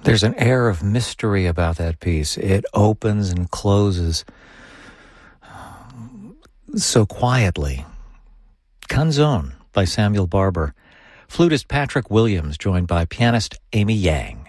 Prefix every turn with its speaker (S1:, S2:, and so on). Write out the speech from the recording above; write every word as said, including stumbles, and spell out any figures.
S1: There's an air of mystery about that piece. It opens and closes so quietly. Canzone by Samuel Barber. Flutist Patrick Williams, joined by pianist Amy Yang.